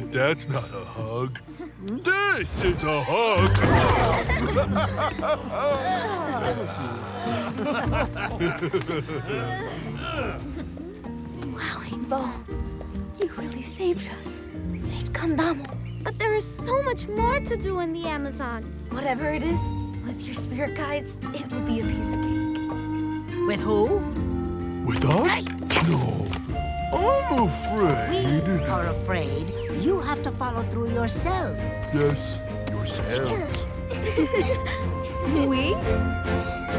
That's not a hug. This is a hug. Wow, Rainbow. You really saved us. Saved Kandamo. But there is so much more to do in the Amazon. Whatever it is, with your spirit guides, it will be a piece of cake. With who? With us? No. I'm afraid. We are afraid. You have to follow through yourselves. Yes, yourselves. We?